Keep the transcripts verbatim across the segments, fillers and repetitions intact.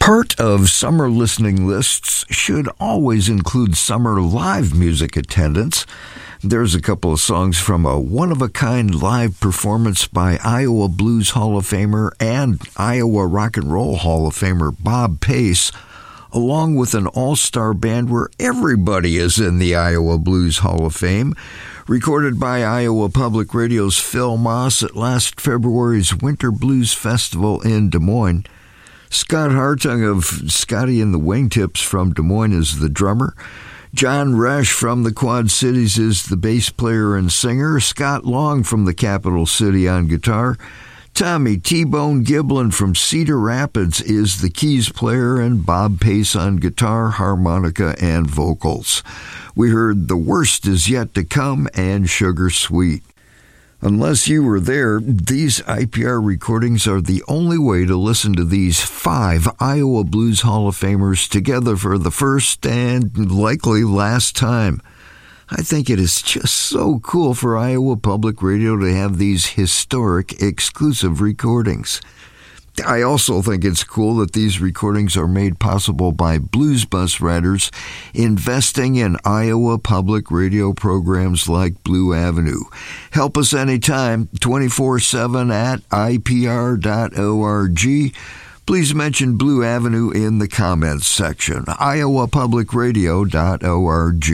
Part of summer listening lists should always include summer live music attendance. There's a couple of songs from a one-of-a-kind live performance by Iowa Blues Hall of Famer and Iowa Rock and Roll Hall of Famer Bob Pace, along with an all-star band where everybody is in the Iowa Blues Hall of Fame, recorded by Iowa Public Radio's Phil Moss at last February's Winter Blues Festival in Des Moines. Scott Hartung of Scotty and the Wingtips from Des Moines is the drummer. John Resch from the Quad Cities is the bass player and singer. Scott Long from the Capital City on guitar. Tommy T-Bone Giblin from Cedar Rapids is the keys player, and Bob Pace on guitar, harmonica, and vocals. We heard The Worst Is Yet to Come and Sugar Sweet. Unless you were there, these I P R recordings are the only way to listen to these five Iowa Blues Hall of Famers together for the first and likely last time. I think it is just so cool for Iowa Public Radio to have these historic exclusive recordings. I also think it's cool that these recordings are made possible by Blues Bus riders investing in Iowa Public Radio programs like Blue Avenue. Help us anytime, twenty-four seven at I P R dot org. Please mention Blue Avenue in the comments section, iowa public radio dot org.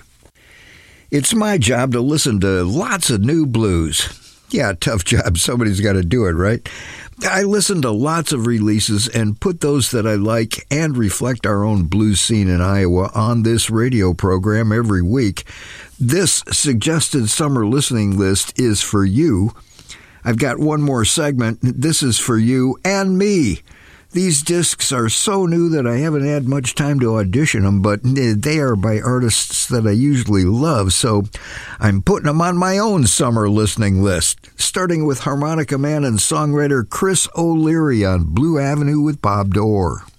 It's my job to listen to lots of new blues. Yeah, tough job. Somebody's got to do it, right? I listen to lots of releases and put those that I like and reflect our own blues scene in Iowa on this radio program every week. This suggested summer listening list is for you. I've got one more segment. This is for you and me. These discs are so new that I haven't had much time to audition them, but they are by artists that I usually love, so I'm putting them on my own summer listening list, starting with harmonica man and songwriter Chris O'Leary on Blue Avenue with Bob Dorr.